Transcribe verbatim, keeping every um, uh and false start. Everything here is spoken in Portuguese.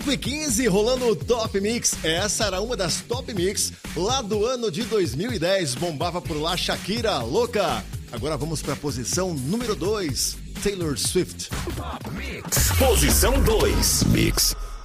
nove e quinze, rolando o Top Mix. Essa era uma das Top Mix lá do ano de dois mil e dez. Bombava por lá Shakira, Louca. Agora vamos para a posição número dois, Taylor Swift. Top Mix. Posição dois. Mix.